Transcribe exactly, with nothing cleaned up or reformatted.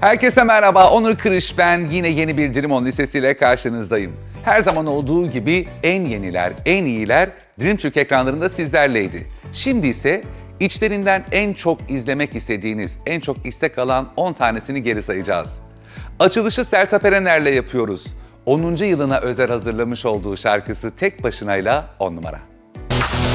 Herkese merhaba, Onur Kırış ben. Yine yeni bir Dream On listesiyle karşınızdayım. Her zaman olduğu gibi en yeniler, en iyiler Dream Türk ekranlarında sizlerleydi. Şimdi ise içlerinden en çok izlemek istediğiniz, en çok istek alan on tanesini geri sayacağız. Açılışı Sertab Erener'le yapıyoruz. onuncu yılına özel hazırlamış olduğu şarkısı Tek Başına'yla on numara.